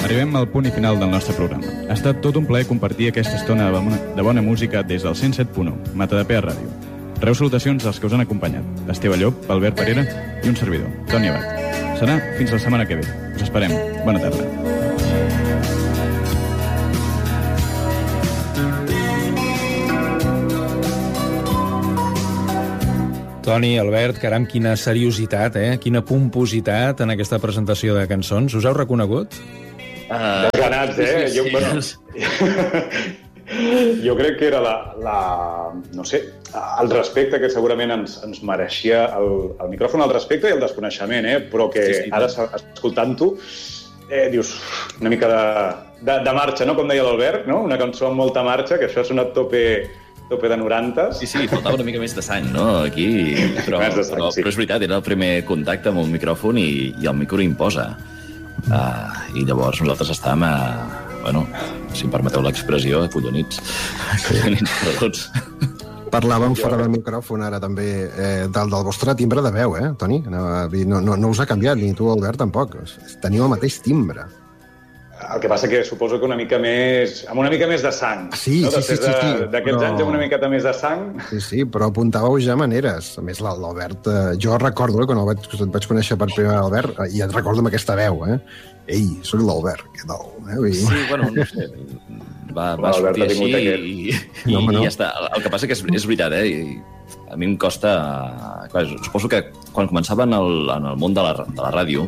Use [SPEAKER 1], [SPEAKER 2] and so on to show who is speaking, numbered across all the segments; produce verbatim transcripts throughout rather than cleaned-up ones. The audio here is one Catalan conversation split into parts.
[SPEAKER 1] Arribem al punt i final del nostre programa. Ha estat tot un plaer compartir aquesta estona de bona, de bona música des del cent set punt u, Matadepera Ràdio. Reu salutacions als que us han acompanyat. Esteve Llop, Albert Parera i un servidor, Toni Abat. Serà fins la setmana que ve. Us esperem. Bona tarda.
[SPEAKER 2] Toni, Albert, caram, quina seriositat, eh? Quina pompositat en aquesta presentació de cançons. Us heu reconegut?
[SPEAKER 3] Uh, Desganats, eh? Jo, bueno, jo crec que era la, la... no sé, el respecte que segurament ens, ens mereixia el, el micròfon, el respecte i el desconeixement, eh? Però que sí, sí, ara, escoltant-ho, eh, dius, una mica de, de, de marxa, no? Com deia l'Albert, no? Una cançó amb molta marxa, que això ha sonat tope... tope de noranta.
[SPEAKER 4] Sí, sí, faltava una mica més de sang, no? Aquí, però,
[SPEAKER 3] de sang,
[SPEAKER 4] però,
[SPEAKER 3] sí.
[SPEAKER 4] però és veritat, era el primer contacte amb un micròfon i, i el micro imposa. Uh, I llavors nosaltres estàvem, a, bueno, si em permeteu l'expressió, acollonits. Acollonits per tots.
[SPEAKER 5] Parlàvem fora del micròfon ara també eh, del, del vostre timbre de veu, eh, Toni? No, no, no us ha canviat, ni tu, Albert, tampoc. Teniu el mateix timbre.
[SPEAKER 3] El que passa que suposo que una mica més... amb una mica més de sang.
[SPEAKER 5] Sí,
[SPEAKER 3] no?
[SPEAKER 5] sí, sí, sí, sí.
[SPEAKER 3] D'aquests però... anys amb una miqueta més de sang.
[SPEAKER 5] Sí, sí, però apuntàveu ja maneres. A més, l'Albert... Eh, jo recordo, eh, quan el vaig, et vaig conèixer per primer l'Albert, i et recordo amb aquesta veu, eh? Ei, soc l'Albert, què tal? Eh? Vull...
[SPEAKER 4] Sí, bueno, no sé. Va, va sortir així i, i, no, no. i ja està. El que passa que és, és veritat, eh? I a mi em costa... Clar, suposo que quan començava en el, en el món de la, de la ràdio...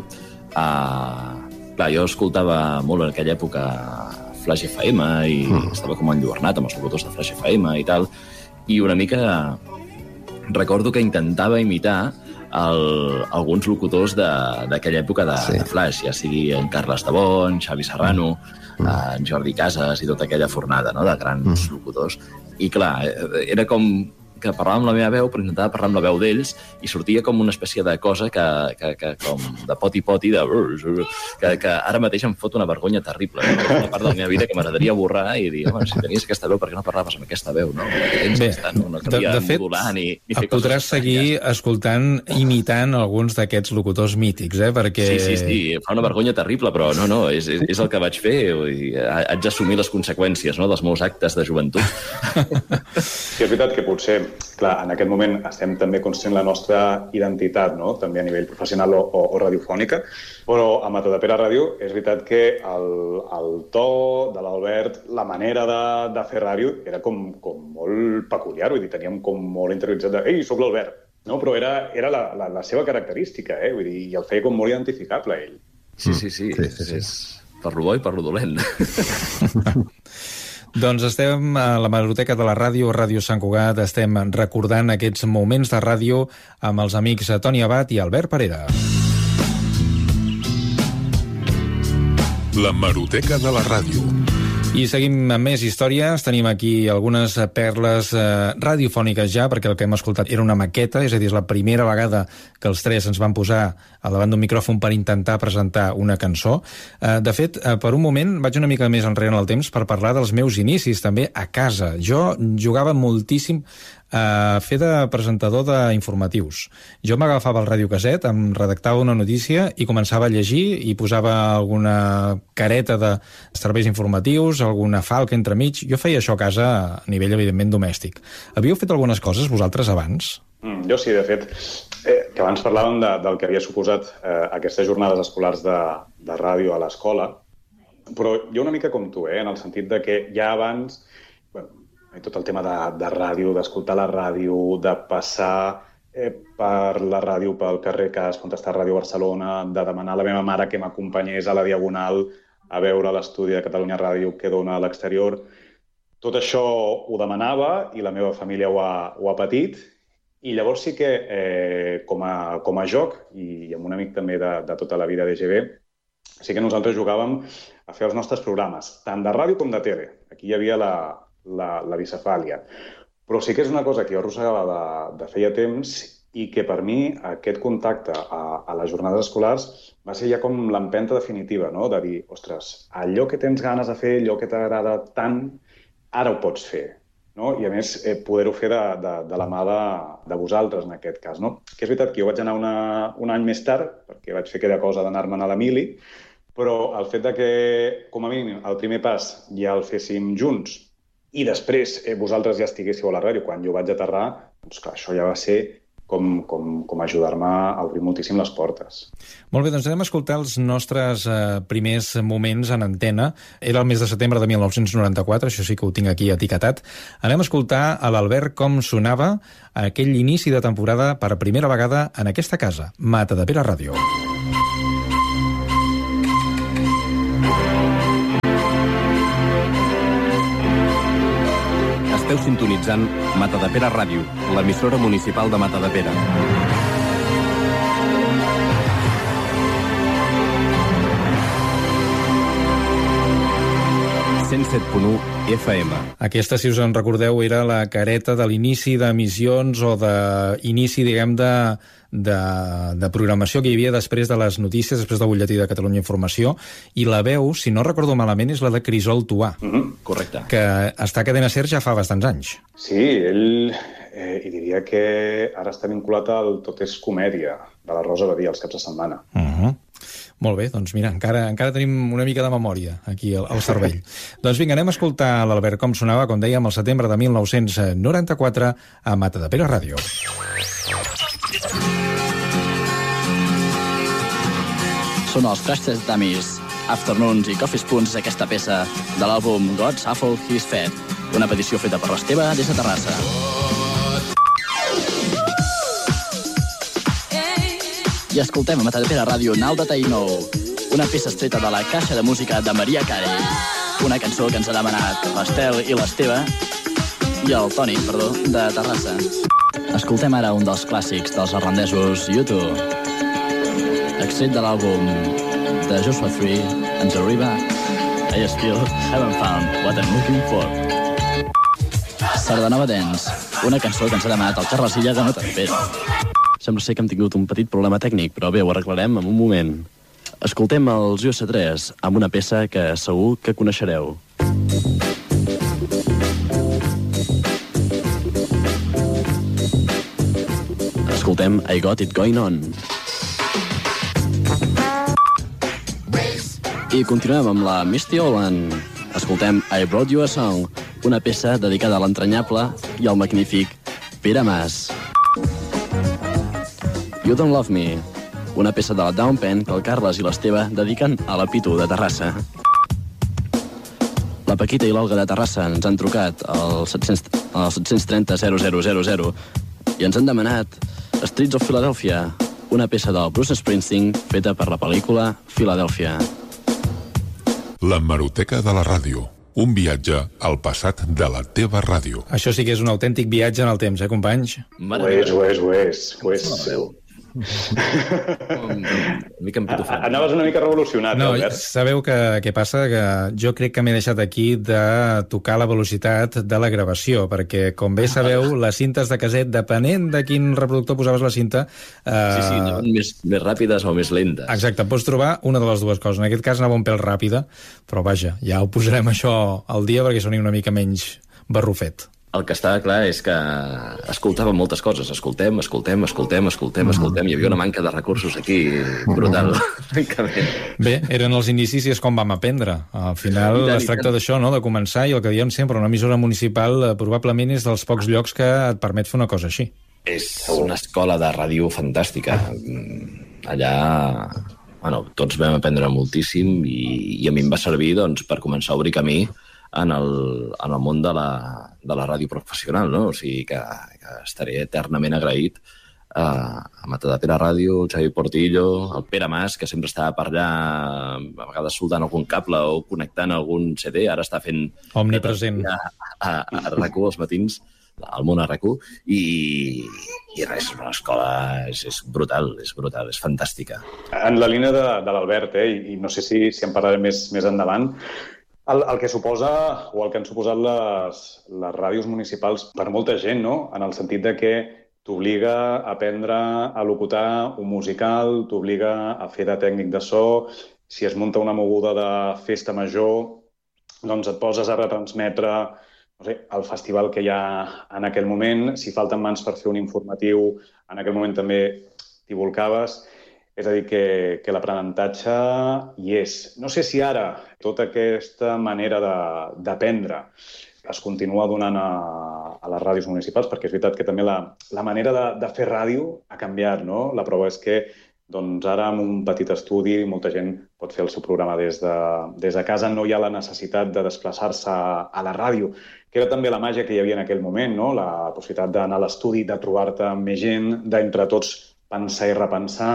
[SPEAKER 4] Eh, Clar, jo escoltava molt en aquella època Flash F M i mm. estava com enlluernat amb els locutors de Flash F M i tal, i una mica recordo que intentava imitar el, alguns locutors d'aquella època de, sí. de Flash, ja sigui en Carles Tabón, Xavi Serrano, mm. en Jordi Casas i tota aquella fornada, no?, de grans mm. locutors. I clar, era com que parlava amb la meva veu, però intentava parlar amb la veu d'ells i sortia com una espècie de cosa que, que, que com de poti-poti, de... Que, que ara mateix em fot una vergonya terrible. No? Una part de la meva vida que m'agradaria borrar i dir, home, si tenies aquesta veu, per què no parlaves amb aquesta veu? No? Bé, aquesta, no, no calia de, de fet, modular ni, ni fer coses
[SPEAKER 2] podràs seguir estranyes. Escoltant, imitant alguns d'aquests locutors mítics, eh? Perquè...
[SPEAKER 4] Sí, sí, sí, fa una vergonya terrible, però no, no, és, és, és el que vaig fer i haig d'assumir les conseqüències, no?, dels meus actes de joventut.
[SPEAKER 3] Sí, és veritat que potser clar, en aquest moment estem també construint la nostra identitat, no?, també a nivell professional o, o, o radiofònica, però a Matadepera Ràdio és veritat que el, el to de l'Albert, la manera de, de fer ràdio era com, com molt peculiar, vull dir, teníem com molt interioritzat de «Ei, sóc l'Albert», no? Però era, era la, la, la seva característica, eh? Vull dir, i el feia com molt identificable, ell.
[SPEAKER 4] Sí, sí, sí, sí, sí, sí. És per lo bo i per lo dolent.
[SPEAKER 2] Doncs estem a la Hemeroteca de la Ràdio, Ràdio Sant Cugat, estem recordant aquests moments de ràdio amb els amics Toni Abat i Albert Parera.
[SPEAKER 6] La Hemeroteca de la Ràdio.
[SPEAKER 2] I seguim amb més històries. Tenim aquí algunes perles eh, radiofòniques ja, perquè el que hem escoltat era una maqueta, és a dir, és la primera vegada que els tres ens van posar al davant d'un micròfon per intentar presentar una cançó. Eh, de fet, eh, per un moment vaig una mica més enrere en el temps per parlar dels meus inicis, també a casa. Jo jugava moltíssim a fer de presentador d'informatius. Jo m'agafava el radiocasset, em redactava una notícia i començava a llegir i posava alguna careta de serveis informatius, alguna falca entremig. Jo feia això a casa a nivell, evidentment, domèstic. Havíeu fet algunes coses vosaltres abans?
[SPEAKER 3] Mm, jo sí, de fet, eh, que abans parlàvem de, del que havia suposat eh, aquestes jornades escolars de, de ràdio a l'escola, però jo una mica com tu, eh, en el sentit de que ja abans... Bueno, tot el tema de, de ràdio, d'escoltar la ràdio, de passar eh, per la ràdio pel carrer Cas, quan està a Ràdio Barcelona, de demanar a la meva mare que m'acompanyés a la Diagonal a veure l'estudi de Catalunya Ràdio que dona a l'exterior. Tot això ho demanava i la meva família ho ha, ho ha patit. I llavors sí que, eh, com, a, com a joc, i amb un amic també de, de tota la vida de G B, sí que nosaltres jugàvem a fer els nostres programes, tant de ràdio com de tele. Aquí hi havia la... La, la bicefàlia. Però sí que és una cosa que jo arrossegava de, de feia temps i que per mi aquest contacte a, a les jornades escolars va ser ja com l'empenta definitiva, no? De dir, ostres, allò que tens ganes de fer, allò que t'agrada tant, ara ho pots fer. No? I a més, eh, poder-ho fer de, de, de la mà de, de vosaltres, en aquest cas. No? Que és veritat que jo vaig anar una, un any més tard, perquè vaig fer aquella cosa d'anar-me'n a la mili, però el fet de que, com a mínim, el primer pas ja el féssim junts i després eh, vosaltres ja estiguéssiu a la ràdio quan jo vaig aterrar, doncs clar, això ja va ser com, com, com ajudar-me a obrir moltíssim les portes.
[SPEAKER 2] Molt bé, doncs anem a escoltar els nostres eh, primers moments en antena. Era el mes de setembre de mil nou-cents noranta-quatre, això sí que ho tinc aquí etiquetat. Anem a escoltar a l'Albert com sonava aquell inici de temporada per primera vegada en aquesta casa, Matadepera Ràdio.
[SPEAKER 6] Esteu sintonitzant Matadepera Ràdio, l'emissora municipal de Matadepera. cent set punt u F M.
[SPEAKER 2] Aquesta, si us en recordeu, era la careta de l'inici d'emissions o d'inici, diguem, de, de, de programació que hi havia després de les notícies, després del butlletí de Catalunya Informació, i la veu, si no recordo malament, és la de Crisol Tuà.
[SPEAKER 4] Mm-hmm, correcte.
[SPEAKER 2] Que està a Cadena Ser ja fa bastants anys.
[SPEAKER 3] Sí, ell, eh, i diria que ara està vinculat al Tot és comèdia, de la Rosa Badia, els caps de setmana.
[SPEAKER 2] Uh-huh. Molt bé, doncs mira, encara, encara tenim una mica de memòria aquí al, al cervell. Doncs vinga, anem a escoltar l'Albert com sonava, com dèiem, al setembre de mil nou-cents noranta-quatre a Matadepera Ràdio.
[SPEAKER 7] Són els Crash Test Dummies, Afternoons i Coffee Spoons, aquesta peça de l'àlbum God Shuffle His Fed, una petició feta per l'Esteve des de Terrassa. I escoltem a Matadepera Ràdio Now That I Know, una peça estreta de la caixa de música de Maria Carey, una cançó que ens ha demanat l'Estel i l'Esteve, i el Toni, perdó, de Terrassa. Escoltem ara un dels clàssics dels irlandesos U dos, extret de l'àlbum de Joshua Tree, ens arriba I still haven't found what I'm looking for. Sardanova Dance, una cançó que ens ha demanat el Carles Illa de Matadepera. Sembla ser que hem tingut un petit problema tècnic, però bé, ho arreglarem en un moment. Escoltem els U S tres amb una peça que segur que coneixereu. Escoltem I Got It Going On. I continuem amb la Misty Oland. Escoltem I Brought You a Song, una peça dedicada a l'entranyable i al magnífic Pere Mas. You Don't Love Me, una peça de la Down Pen que el Carles i l'Esteve dediquen a la Pitu de Terrassa. La Paquita i l'Olga de Terrassa ens han trucat al set trenta zero zero zero zero i ens han demanat Streets of Philadelphia, una peça del Bruce Springsteen feta per la pel·lícula Philadelphia.
[SPEAKER 8] La Hemeroteca de la ràdio. Un viatge al passat de la teva ràdio.
[SPEAKER 2] Això sí que és un autèntic viatge en el temps, eh, companys?
[SPEAKER 3] Ho és, ho és, ho és. Ho és.
[SPEAKER 4] Una mica empitofant.
[SPEAKER 3] Anaves una mica revolucionat,
[SPEAKER 2] no,
[SPEAKER 3] Albert.
[SPEAKER 2] Sabeu que, què passa? Que jo crec que m'he deixat aquí de tocar la velocitat de la gravació, perquè, com bé sabeu, les cintes de caset, depenent de quin reproductor posaves la cinta... Eh...
[SPEAKER 4] Sí, sí, anaven més, més ràpides o més lentes.
[SPEAKER 2] Exacte, pots trobar una de les dues coses. En aquest cas anava un pèl ràpida, però vaja, ja ho posarem això al dia perquè soni una mica menys barrufet.
[SPEAKER 4] El que està clar és que escoltàvem moltes coses. Escoltem, escoltem, escoltem, escoltem, escoltem. Hi havia una manca de recursos aquí brutal.
[SPEAKER 2] Bé, eren els inicis i és com vam aprendre. Al final es tracta d'això, no?, de començar, i el que diem sempre, una emissora municipal probablement és dels pocs llocs que et permet fer una cosa així.
[SPEAKER 4] És una escola de ràdio fantàstica. Allà... Bueno, tots vam aprendre moltíssim i, i a mi em va servir, doncs, per començar a obrir camí en el, en el món de la, de la ràdio professional, no? O sigui que, que estaré eternament agraït a, a Matadepera Ràdio, el Xavi Portillo, el Pere Mas, que sempre estava per allà, a vegades soldant algun cable o connectant algun C D, ara està fent...
[SPEAKER 2] Omnipresent.
[SPEAKER 4] A, a, a R Q als matins, al món R Q, i, i res, és una escola, és, és brutal, és brutal, és fantàstica.
[SPEAKER 3] En la línia de, de l'Albert, eh, i, i no sé si, si en parlaré més, més endavant, el, el que suposa, o el que han suposat les, les ràdios municipals per molta gent, no?, en el sentit de que t'obliga a aprendre a locutar un musical, t'obliga a fer de tècnic de so, si es munta una moguda de festa major, doncs et poses a retransmetre no sé, el festival que hi ha en aquell moment, si falten mans per fer un informatiu, en aquell moment també t'hi volcaves. És a dir, que, que l'aprenentatge hi és. No sé si ara tota aquesta manera d'aprendre es continua donant a, a les ràdios municipals, perquè és veritat que també la, la manera de, de fer ràdio ha canviat, no? La prova és que doncs, ara, amb un petit estudi, molta gent pot fer el seu programa des de, des de casa. No hi ha la necessitat de desplaçar-se a la ràdio, que era també la màgia que hi havia en aquell moment, no? La possibilitat d'anar a l'estudi, de trobar-te amb més gent, d'entre tots pensar i repensar.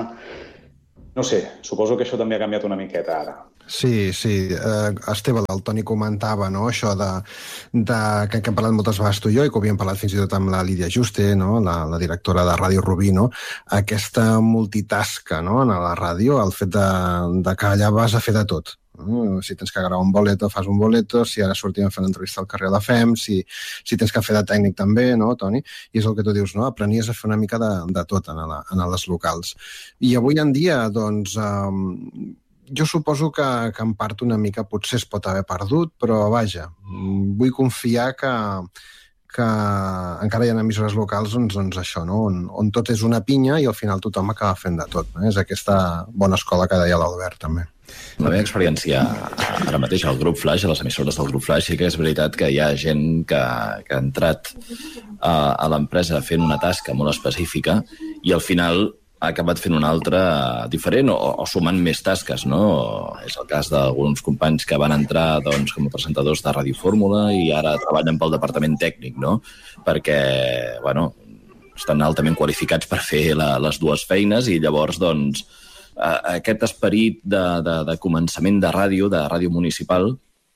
[SPEAKER 3] No sé, suposo que això també ha canviat una miqueta ara.
[SPEAKER 5] Sí, sí. Uh, Esteve, el Toni comentava, no?, això de, de que, que hem parlat moltes vegades tu i jo, i que ho havíem parlat fins i tot amb la Lídia Juste, no?, la, la directora de Ràdio Rubí, no?, aquesta multitasca, no?, en la ràdio, el fet de, de que allà vas a fer de tot. No? Si tens que gravar un boleto, fas un boleto, si ara sortim a fer una entrevista al carrer la fem, si, si tens que fer de tècnic també, no, Toni? I és el que tu dius, no?, aprenies a fer una mica de, de tot en, la, en les locals. I avui en dia, doncs, eh, jo suposo que, que en part una mica potser es pot haver perdut, però vaja, vull confiar que, que encara hi ha emissores locals on, doncs això, no? on, on tot és una pinya i al final tothom acaba fent de tot. No? És aquesta bona escola que deia l'Albert, també.
[SPEAKER 4] La meva experiència ara mateix al grup Flaix, a les emissores del grup Flaix, sí que és veritat que hi ha gent que, que ha entrat a, a l'empresa fent una tasca molt específica i al final ha acabat fent una altra diferent o, o sumant més tasques, no? És el cas d'alguns companys que van entrar doncs, com a presentadors de Ràdio Fórmula i ara treballen pel departament tècnic, no? Perquè, bueno, estan altament qualificats per fer la, les dues feines i llavors, doncs, aquest esperit de, de, de començament de ràdio, de ràdio municipal,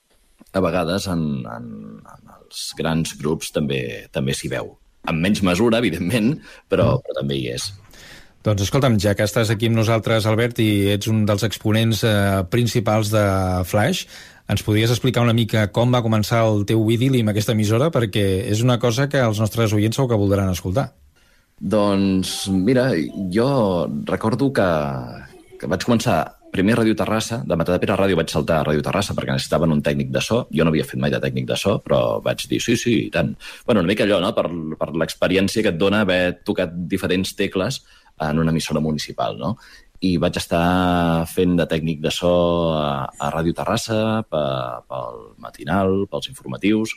[SPEAKER 4] a vegades en, en, en els grans grups també també s'hi veu. En menys mesura, evidentment, però, però també hi és.
[SPEAKER 2] Doncs escolta'm, ja que estàs aquí amb nosaltres, Albert, i ets un dels exponents eh, principals de Flaix, ens podries explicar una mica com va començar el teu idili amb aquesta emissora? Perquè és una cosa que els nostres oients segur que voldran escoltar.
[SPEAKER 4] Doncs, mira, jo recordo que, que vaig començar primer a Ràdio Terrassa, de Matadepera Ràdio vaig saltar a Ràdio Terrassa perquè necessitaven un tècnic de so. Jo no havia fet mai de tècnic de so, però vaig dir sí, sí, i tant. Bueno, una mica allò, no?, per, per l'experiència que et dona haver tocat diferents tecles en una emissora municipal, no? I vaig estar fent de tècnic de so a, a Ràdio Terrassa, pel matinal, pels informatius.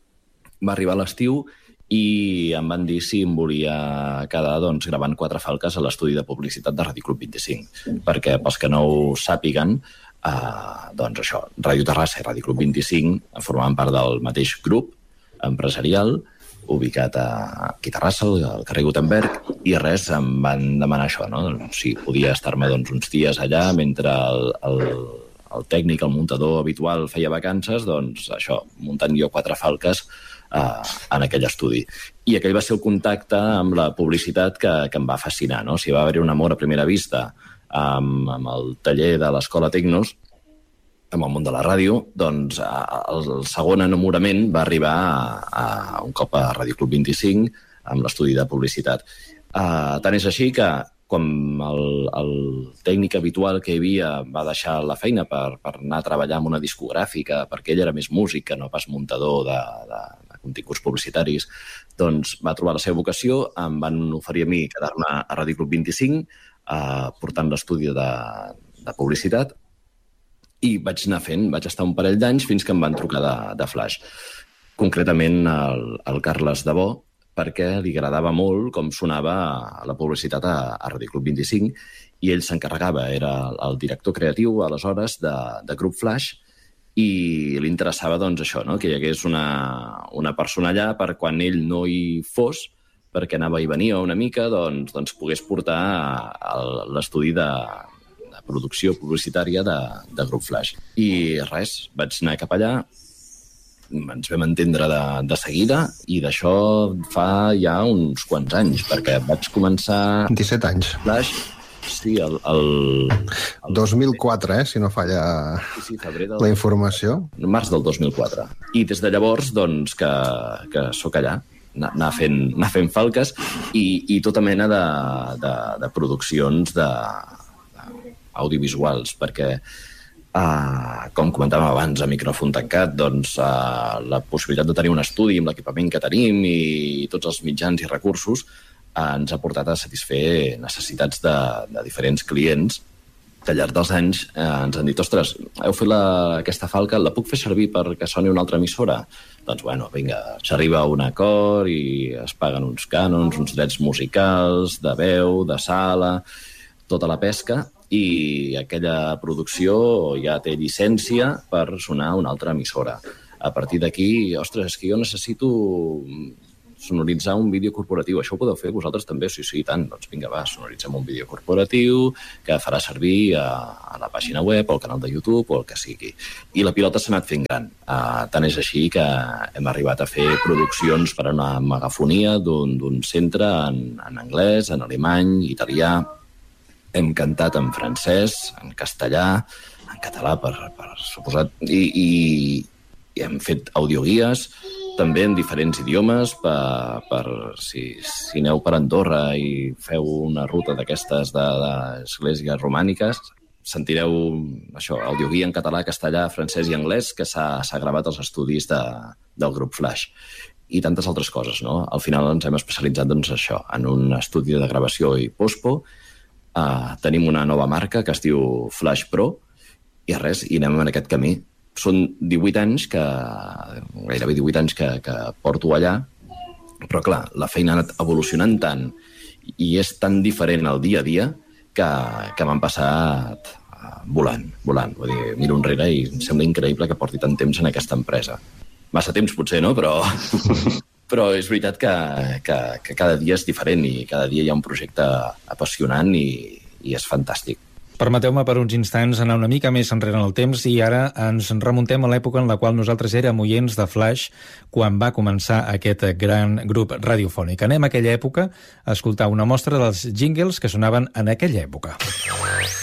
[SPEAKER 4] Va arribar l'estiu i em van dir si em volia quedar doncs, gravant quatre falques a l'estudi de publicitat de Ràdio Club vint-i-cinc, perquè pels que no ho sàpiguen, eh, doncs això, Ràdio Terrassa i Ràdio Club vint-i-cinc formaven part del mateix grup empresarial ubicat a, aquí a Terrassa, al carrer Gutenberg, i res, em van demanar això, no? Si podia estar-me doncs, uns dies allà mentre el, el, el tècnic, el muntador habitual feia vacances, doncs això, muntant jo quatre falques Uh, en aquell estudi. I aquell va ser el contacte amb la publicitat que, que em va fascinar, no? Si va haver un amor a primera vista amb, amb el taller de l'Escola Tecnos, amb el món de la ràdio, doncs el, el segon enamorament va arribar a, a un cop a Ràdio Club vint-i-cinc amb l'estudi de publicitat. Uh, tant és així que quan el, el tècnic habitual que hi havia va deixar la feina per, per anar a treballar amb una discogràfica, perquè ell era més músic que no pas muntador de, de, de continguts publicitaris, doncs va trobar la seva vocació, em van oferir a mi quedar-me a Ràdio Club vint-i-cinc eh, portant l'estudi de, de publicitat i vaig anar fent, vaig estar un parell d'anys fins que em van trucar de, de Flaix. Concretament el, el Carles Debó, perquè li agradava molt com sonava la publicitat a, a Ràdio Club vint-i-cinc i ell s'encarregava, era el director creatiu aleshores de, de Grup Flaix i li interessava doncs això, no? Que hi hagués una, una persona allà per quan ell no hi fos, perquè anava i venia una mica, doncs, doncs pogués portar l'estudi de, de producció publicitària de, de Grup Flaix. I res, vaig anar cap allà, ens vam entendre de, de seguida i d'això fa ja uns quants anys, perquè vaig començar...
[SPEAKER 5] disset anys.
[SPEAKER 4] Flaix, sí, el... el, el
[SPEAKER 5] dos mil quatre, eh, si no falla
[SPEAKER 4] sí, sí, del,
[SPEAKER 5] la informació.
[SPEAKER 4] Març del dos mil quatre. I des de llavors, doncs, que, que sóc allà, anar fent, anar fent falques i, i tota mena de, de, de produccions de, de audiovisuals, perquè Uh, com comentàvem abans a micròfon tancat, doncs uh, la possibilitat de tenir un estudi amb l'equipament que tenim i tots els mitjans i recursos ens ha portat a satisfer necessitats de, de diferents clients que al llarg dels anys eh, ens han dit, ostres, heu fet la, aquesta falca, la puc fer servir perquè soni una altra emissora? Doncs, bueno, vinga, s'arriba a un acord i es paguen uns cànons, uns drets musicals, de veu, de sala, tota la pesca, i aquella producció ja té llicència per sonar a una altra emissora. A partir d'aquí, ostres, és que jo necessito sonoritzar un vídeo corporatiu. Això ho podeu fer vosaltres també? Sí, sí, tant. Doncs vinga, va, sonoritzem un vídeo corporatiu que farà servir a, a la pàgina web o al canal de YouTube o el que sigui. I la pilota s'ha anat fent gran. Uh, tant és així que hem arribat a fer produccions per a una megafonia d'un centre en, en anglès, en alemany, italià. Hem cantat en francès, en castellà, en català, per, per suposat, i, i, i hem fet audioguies també en diferents idiomes per, per si, si aneu per Andorra i feu una ruta d'aquestes d'esglésies romàniques, sentireu això, audioguia en català, castellà, francès i anglès que s'ha gravat als estudis de, del grup Flash. I tantes altres coses, no? Al final ens hem especialitzat, doncs, això, en un estudi de gravació i postpo. Uh, tenim una nova marca que es diu Flash Pro i res, i anem en aquest camí. Són divuit anys, que, gairebé divuit anys que, que porto allà, però clar, la feina ha anat evolucionant tant i és tan diferent al dia a dia que, que m'han passat volant, volant. Vull dir, miro enrere i em sembla increïble que porti tant temps en aquesta empresa. Massa temps potser, no? Però, però és veritat que, que, que cada dia és diferent i cada dia hi ha un projecte apassionant i, i és fantàstic.
[SPEAKER 2] Permeteu-me per uns instants anar una mica més enrere en el temps i ara ens remuntem a l'època en la qual nosaltres érem oients de Flash quan va començar aquest gran grup radiofònic. Anem a aquella època a escoltar una mostra dels jingles que sonaven en aquella època.